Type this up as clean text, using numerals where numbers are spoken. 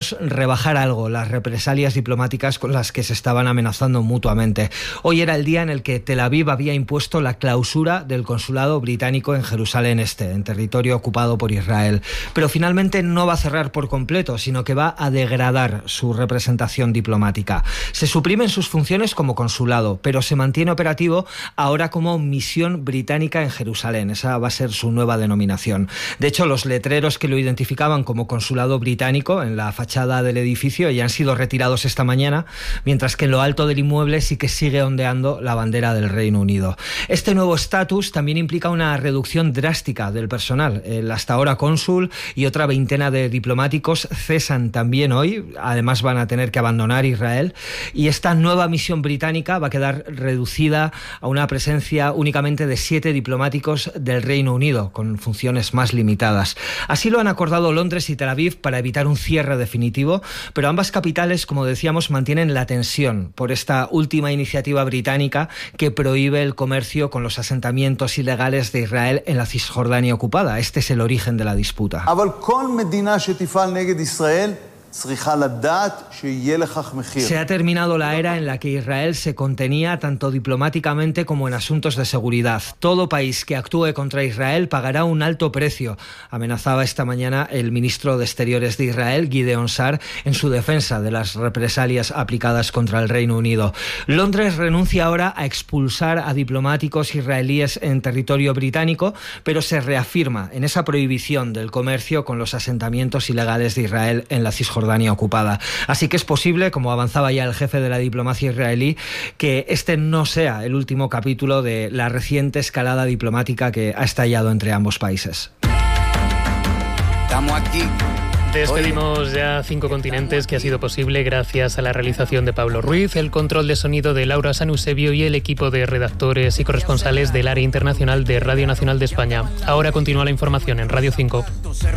menos rebajar algo las represalias diplomáticas con las que se estaban amenazando mutuamente. Hoy era el día en el que Tel Aviv había impuesto la clausura del consulado británico en Jerusalén Este, en territorio ocupado por Israel. Pero finalmente no va a cerrar por completo, sino que va a degradar su representación diplomática. Se suprimen sus funciones como consulado, pero se mantiene operativo ahora como misión británica en Jerusalén. Esa va a ser su nueva denominación. De hecho, los letreros que lo identificaban como consulado británico en la fachada del edificio ya han sido retirados esta mañana, mientras que en lo alto del inmueble sí que sigue ondeando la bandera del Reino Unido. Este nuevo estatus también implica una reducción drástica del personal. El hasta ahora cónsul y otra veintena de diplomáticos cesan también hoy, además van a tener que abandonar Israel, y esta nueva misión británica va a quedar reducida a una presencia únicamente de 7 diplomáticos del Reino Unido, con funciones más limitadas. Así lo han acordado Londres y Tel Aviv para evitar un cierre definitivo, pero ambas capitales, como decíamos, mantienen la tensión por esta última iniciativa británica que prohíbe el comercio con los asentamientos ilegales de Israel en la Cisjordania ocupada. Este es el origen de la disputa. Se ha terminado la era en la que Israel se contenía tanto diplomáticamente como en asuntos de seguridad. Todo país que actúe contra Israel pagará un alto precio, amenazaba esta mañana el ministro de Exteriores de Israel, Gideon Sa'ar, en su defensa de las represalias aplicadas contra el Reino Unido. Londres renuncia ahora a expulsar a diplomáticos israelíes en territorio británico, pero se reafirma en esa prohibición del comercio con los asentamientos ilegales de Israel en la Cisjordania ocupada. Así que es posible, como avanzaba ya el jefe de la diplomacia israelí, que este no sea el último capítulo de la reciente escalada diplomática que ha estallado entre ambos países. Estamos aquí. Despedimos ya 5 continentes, que ha sido posible gracias a la realización de Pablo Ruiz, el control de sonido de Laura San Eusebio y el equipo de redactores y corresponsales del área internacional de Radio Nacional de España. Ahora continúa la información en Radio 5.